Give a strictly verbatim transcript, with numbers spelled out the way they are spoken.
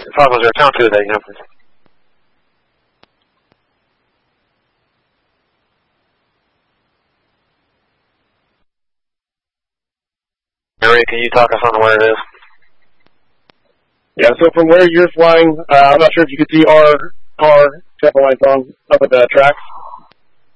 Five one zero, count two today, yeah, please. Maria, can you talk us on where it is? Yeah, so from where you're flying, uh, I'm not sure if you could see our car, channel lights on, up at the tracks.